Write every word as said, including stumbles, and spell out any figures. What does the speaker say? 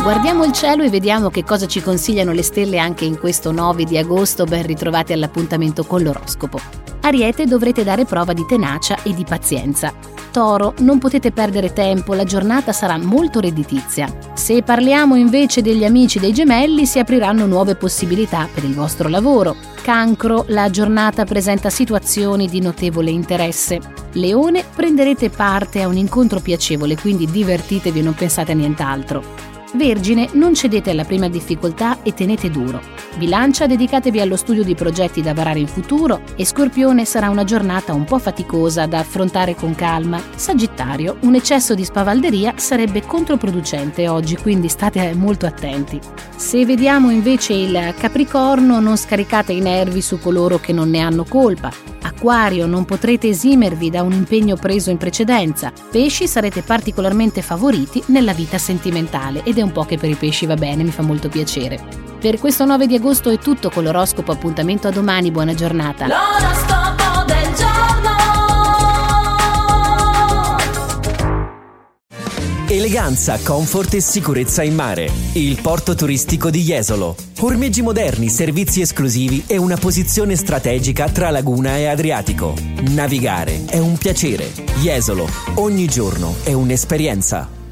Guardiamo il cielo e vediamo che cosa ci consigliano le stelle anche in questo nove di agosto. Ben ritrovati all'appuntamento con l'oroscopo. Ariete, dovrete dare prova di tenacia e di pazienza. Toro, non potete perdere tempo, la giornata sarà molto redditizia. Se parliamo invece degli amici dei Gemelli, si apriranno nuove possibilità per il vostro lavoro. Cancro, la giornata presenta situazioni di notevole interesse. Leone, prenderete parte a un incontro piacevole, quindi divertitevi e non pensate a nient'altro. Vergine, non cedete alla prima difficoltà e tenete duro. Bilancia, dedicatevi allo studio di progetti da varare in futuro. E Scorpione, sarà una giornata un po' faticosa da affrontare con calma. Sagittario, un eccesso di spavalderia sarebbe controproducente oggi, quindi state molto attenti. Se vediamo invece il Capricorno, non scaricate i nervi su coloro che non ne hanno colpa. Acquario, non potrete esimervi da un impegno preso in precedenza. Pesci, sarete particolarmente favoriti nella vita sentimentale ed è un po' che per i pesci va bene, mi fa molto piacere. Per questo nove di agosto è tutto con l'oroscopo, appuntamento a domani, buona giornata. L'oroscopo del giorno. Eleganza, comfort e sicurezza in mare. Il porto turistico di Jesolo. Ormeggi moderni, servizi esclusivi e una posizione strategica tra laguna e Adriatico. Navigare è un piacere. Jesolo, ogni giorno è un'esperienza.